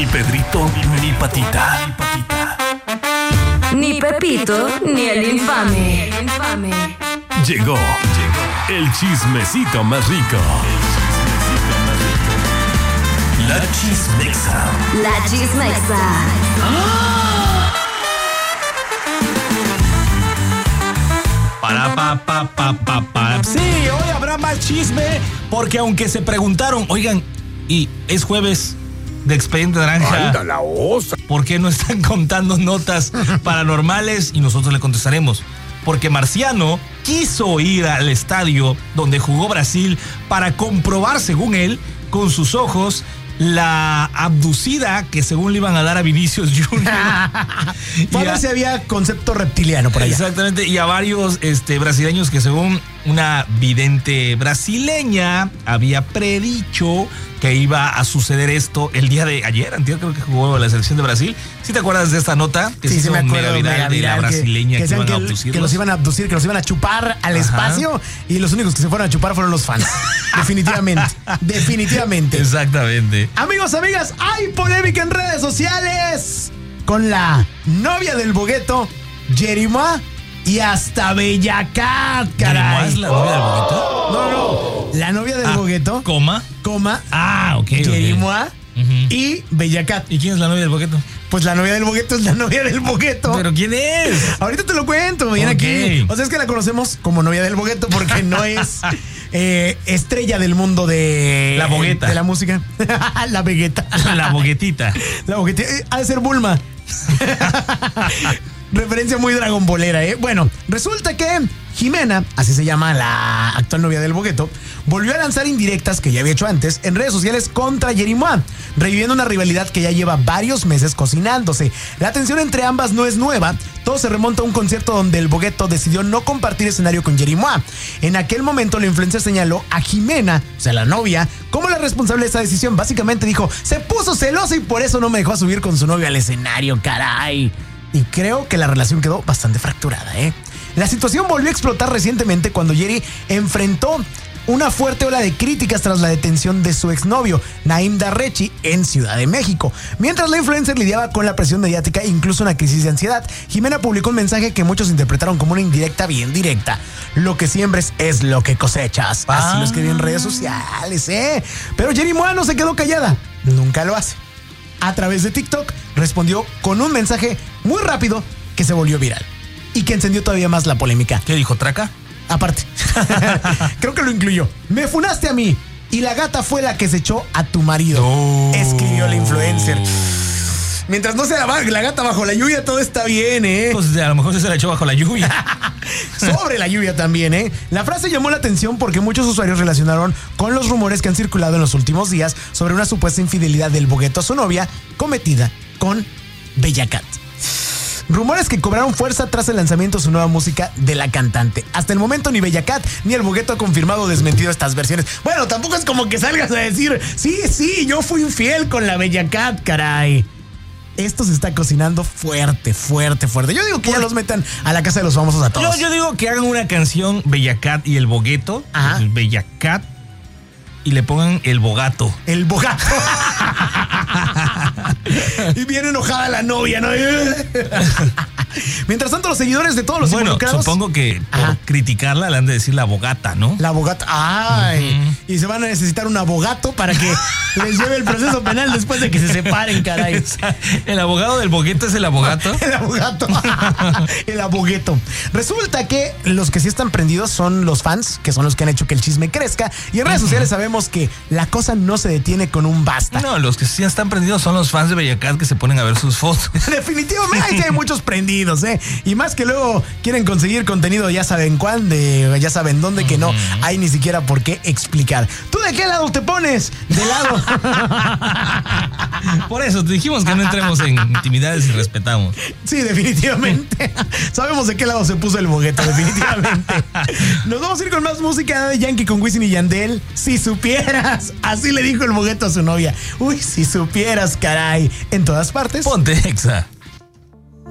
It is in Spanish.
Pedrito, ni Patita. Ni Pepito, ni el infame. Llegó el chismecito más rico. La Chismexa. La Chismexa. Para. Sí, hoy habrá más chisme porque aunque se preguntaron, oigan, y es jueves de Expediente Naranja, ¡Anda la osa! ¿por qué no están contando notas paranormales? Y nosotros le contestaremos. Porque Marciano quiso ir al estadio donde jugó Brasil para comprobar, según él, con sus ojos, la abducida que según le iban a dar a Vinicius Junior. Para ver si había concepto reptiliano por allá. Exactamente, y a varios brasileños que según una vidente brasileña había predicho que iba a suceder esto el día de ayer, antier creo que jugó la selección de Brasil. ¿Sí te acuerdas de esta nota? Que sí, se hizo me acuerdo, mega viral de la brasileña que iban a abducirlos. Que los iban a abducir, que los iban a chupar al espacio, y los únicos que se fueron a chupar fueron los fans. Definitivamente. Exactamente. Amigos, amigas, hay polémica en redes sociales con la novia del Bogueto, Jerimois, y hasta Bella Cat, caray. ¿Es la novia del Bogueto? No. La novia del Bogueto. ¿Coma? Ok. Jerimois y Bella Cat. ¿Y quién es la novia del Bogueto? Pues la novia del Bogueto es la novia del Bogueto. ¿Pero quién es? Ahorita te lo cuento, viene aquí. O sea, es que la conocemos como novia del Bogueto porque no es estrella del mundo de la bogueta, de la música. La Vegueta. La boguetita. La boguetita. Ha de ser Bulma. Referencia muy dragonbolera, ¿eh? Bueno, resulta que Jimena, así se llama la actual novia del Bogueto, volvió a lanzar indirectas que ya había hecho antes en redes sociales contra Jerimois, reviviendo una rivalidad que ya lleva varios meses cocinándose. La tensión entre ambas no es nueva, todo se remonta a un concierto donde el Bogueto decidió no compartir escenario con Jerimois. En aquel momento la influencer señaló a Jimena, o sea la novia, como la responsable de esta decisión. Básicamente dijo, se puso celosa y por eso no me dejó subir con su novio al escenario, caray. Y creo que la relación quedó bastante fracturada, ¿eh? La situación volvió a explotar recientemente cuando Jerry enfrentó una fuerte ola de críticas tras la detención de su exnovio, Naim Darrechi, en Ciudad de México. Mientras la influencer lidiaba con la presión mediática e incluso una crisis de ansiedad, Jimena publicó un mensaje que muchos interpretaron como una indirecta bien directa. Lo que siembres es lo que cosechas. Así lo escribió en redes sociales, ¿eh? Pero Jerimois no se quedó callada. Nunca lo hace. A través de TikTok respondió con un mensaje muy rápido que se volvió viral y que encendió todavía más la polémica. ¿Qué dijo, traca? Aparte, creo que lo incluyó. Me funaste a mí y la gata fue la que se echó a tu marido. Escribió la influencer. Mientras no sea la gata bajo la lluvia, todo está bien, ¿eh? Pues a lo mejor se la echó bajo la lluvia. Sobre la lluvia también, ¿eh? La frase llamó la atención porque muchos usuarios relacionaron con los rumores que han circulado en los últimos días sobre una supuesta infidelidad del Bogueto a su novia cometida con Bella Cat. Rumores que cobraron fuerza tras el lanzamiento de su nueva música de la cantante. Hasta el momento ni Bella Cat ni el Bogueto ha confirmado o desmentido estas versiones. Bueno, tampoco es como que salgas a decir, sí, yo fui infiel con la Bella Cat, caray. Esto se está cocinando fuerte. Yo digo que ya los metan a la casa de los famosos a todos. Yo digo que hagan una canción Bella Cat y el Bogueto. Ajá. El Bella Cat. Y le pongan el Bogato. El Bogato. Y bien enojada la novia, ¿no? Mientras tanto, los seguidores de todos los involucrados. Supongo que por criticarla le han de decir la Bogata, ¿no? La Bogata. Ay. Y se van a necesitar un abogato para que les lleve el proceso penal después de que se separen, caray. ¿El abogado del Bogueto es el abogato? El abogato. El abogueto. Resulta que los que sí están prendidos son los fans, que son los que han hecho que el chisme crezca. Y en redes sociales sabemos que la cosa no se detiene con un basta. No, los que sí están prendidos son los fans de Bella Cat que se ponen a ver sus fotos. Definitivamente hay muchos prendidos, ¿eh? Y más que luego quieren conseguir contenido, ya saben cuándo, ya saben dónde, que no hay ni siquiera por qué explicar. ¿Tú de qué lado te pones? De lado. Por eso te dijimos que no entremos en intimidades y respetamos. Sí, definitivamente. Sabemos de qué lado se puso el Bogueto, definitivamente. Nos vamos a ir con más música de Yankee con Wisin y Yandel. Si supieras, así le dijo el Bogueto a su novia. Uy, si supieras, caray. En todas partes. Ponte Exa.